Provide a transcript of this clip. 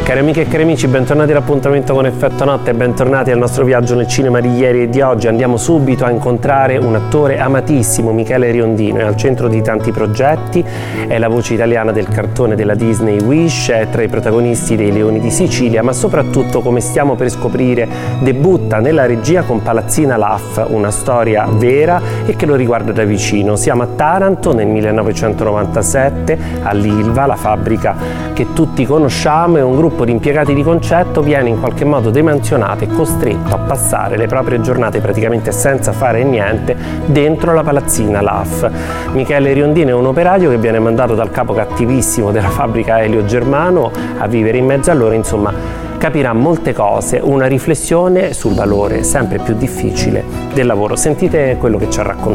Cari amiche e cari amici, bentornati all'appuntamento con Effetto Notte e bentornati al nostro viaggio nel cinema di ieri e di oggi. Andiamo subito a incontrare un attore amatissimo, Michele Riondino, è al centro di tanti progetti, è la voce italiana del cartone della Disney Wish, è tra i protagonisti dei Leoni di Sicilia, ma soprattutto, come stiamo per scoprire, debutta nella regia con Palazzina Laugh, una storia vera e che lo riguarda da vicino. Siamo a Taranto nel 1997, all'Ilva, la fabbrica che tutti conosciamo, e un gruppo di impiegati di concetto viene in qualche modo demansionato e costretto a passare le proprie giornate praticamente senza fare niente dentro la Palazzina Laugh. Michele Riondino è un operaio che viene mandato dal capo cattivissimo della fabbrica Elio Germano a vivere in mezzo a loro, insomma capirà molte cose, una riflessione sul valore sempre più difficile del lavoro. Sentite quello che ci ha raccontato.